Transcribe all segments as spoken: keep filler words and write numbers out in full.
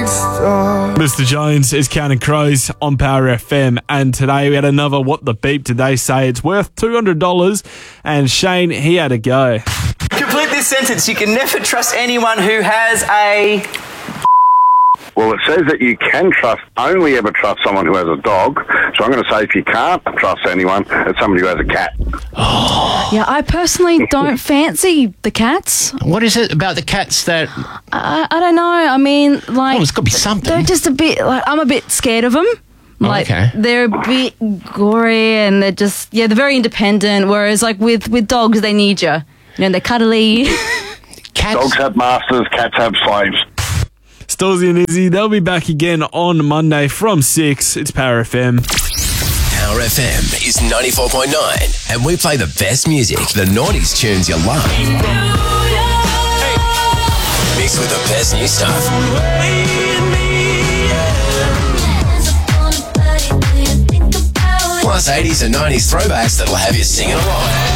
star. Mister Jones is Counting Crows on Power F M, and today we had another What the Beep Did They Say? It's worth two hundred dollars, and Shane, he had a go. Complete this sentence. You can never trust anyone who has a... Well, it says that you can trust, only ever trust someone who has a dog. So I'm going to say if you can't trust anyone, it's somebody who has a cat. Yeah, I personally don't fancy the cats. What is it about the cats that... I, I don't know. I mean, like... Oh, there's got to be something. They're just a bit... Like, I'm a bit scared of them. Like, oh, okay. They're a bit gory and they're just... Yeah, they're very independent, whereas, like, with, with dogs, they need you. You know, they're cuddly. Cats. Dogs have masters, cats have slaves. Stolzy and Izzy, they'll be back again on Monday from six. It's Power F M. Power F M is ninety-four point nine, and we play the best music, the noughties tunes you love. Mixed with the best new stuff. Plus eighties and nineties throwbacks that'll have you singing along.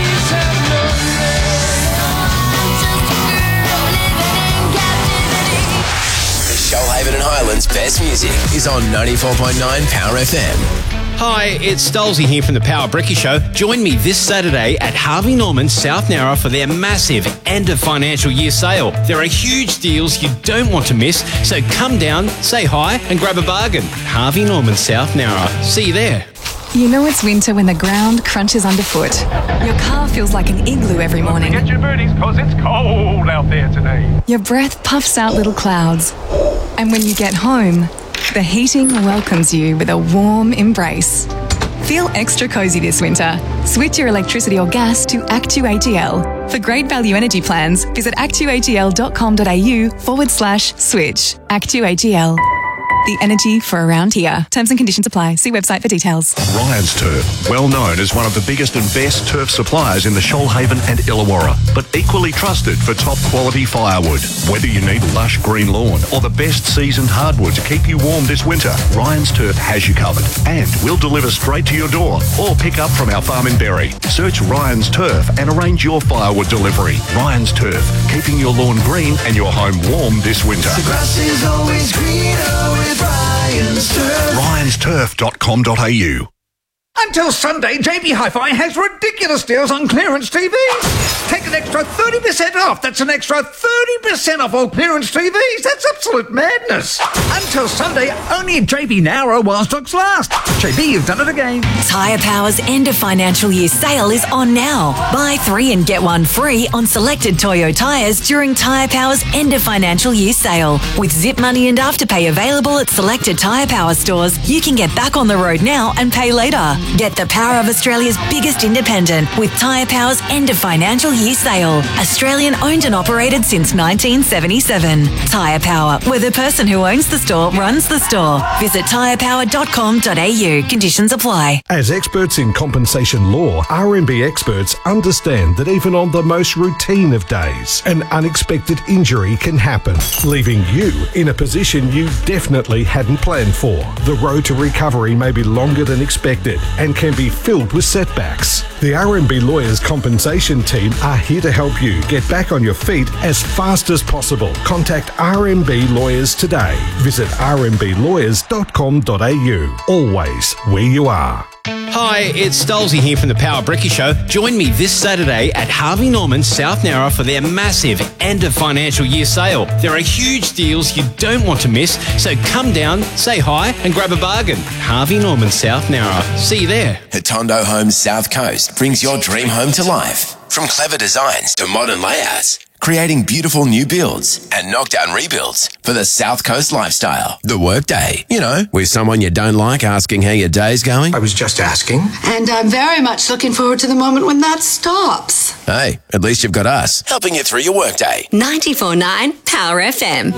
Shoalhaven and Highlands' best music is on ninety-four point nine Power F M. Hi, it's Stolzy here from the Power Bricky Show. Join me this Saturday at Harvey Norman, South Nowra for their massive end of financial year sale. There are huge deals you don't want to miss, so come down, say hi and grab a bargain. Harvey Norman, South Nowra. See you there. You know it's winter when the ground crunches underfoot. Your car feels like an igloo every morning. Get your booties, cause it's cold out there today. Your breath puffs out little clouds. And when you get home, the heating welcomes you with a warm embrace. Feel extra cozy this winter. Switch your electricity or gas to ActuATL. For great value energy plans, visit actuatl.com.au forward slash switch. ActuATL. The energy for around here. Terms and conditions apply. See website for details. Ryan's Turf, well known as one of the biggest and best turf suppliers in the Shoalhaven and Illawarra, but equally trusted for top quality firewood. Whether you need lush green lawn or the best seasoned hardwood to keep you warm this winter, Ryan's Turf has you covered, and we'll deliver straight to your door or pick up from our farm in Berry. Search Ryan's Turf and arrange your firewood delivery. Ryan's Turf, keeping your lawn green and your home warm this winter. The grass is always greener with Ryan's Turf. Ryans turf dot com dot a u. Until Sunday, J B Hi-Fi has ridiculous deals on clearance T Vs. Take an extra thirty percent off. That's an extra thirty percent off all clearance T Vs. That's absolute madness. Until Sunday, only at J B Nowra while stocks last. J B, you've done it again. Tyre Power's end of financial year sale is on now. Buy three and get one free on selected Toyo tyres during Tyre Power's end of financial year sale. With Zip Money and Afterpay available at selected Tyre Power stores, you can get back on the road now and pay later. Get the power of Australia's biggest independent with Tyre Power's end of financial year sale. Australian owned and operated since nineteen seventy-seven. Tyre Power, where the person who owns the store runs the store. Visit tyre power dot com dot a u. Conditions apply. As experts in compensation law, R M B experts understand that even on the most routine of days, an unexpected injury can happen, leaving you in a position you definitely hadn't planned for. The road to recovery may be longer than expected and can be filled with setbacks. The R M B Lawyers Compensation Team are here to help you get back on your feet as fast as possible. Contact R M B Lawyers today. Visit r m b lawyers dot com dot a u. Always where you are. Hi, it's Stolzy here from the Power Bricky Show. Join me this Saturday at Harvey Norman, South Nowra for their massive end of financial year sale. There are huge deals you don't want to miss, so come down, say hi and grab a bargain. Harvey Norman, South Nowra. See you there. Hatondo Homes South Coast brings your dream home to life. From clever designs to modern layouts, creating beautiful new builds and knockdown rebuilds for the South Coast lifestyle. The workday, you know, with someone you don't like asking how your day's going. I was just asking. And I'm very much looking forward to the moment when that stops. Hey, at least you've got us helping you through your workday. ninety-four point nine Power F M.